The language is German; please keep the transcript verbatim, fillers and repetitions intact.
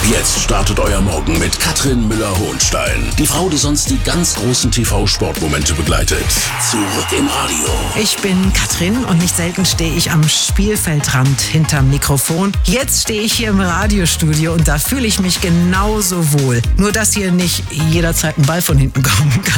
Jetzt startet euer Morgen mit Katrin Müller-Hohenstein. Die Frau, die sonst die ganz großen T V-Sportmomente begleitet. Zurück im Radio. Ich bin Katrin und nicht selten stehe ich am Spielfeldrand hinterm Mikrofon. Jetzt stehe ich hier im Radiostudio und da fühle ich mich genauso wohl. Nur, dass hier nicht jederzeit ein Ball von hinten kommen kann.